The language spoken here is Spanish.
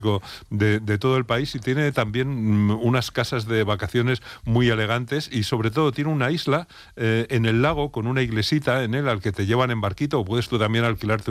de todo el país, y tiene también unas casas de vacaciones muy elegantes, y sobre todo tiene una isla en el lago con una iglesita en él al que te llevan en barquito, o puedes tú también alquilarte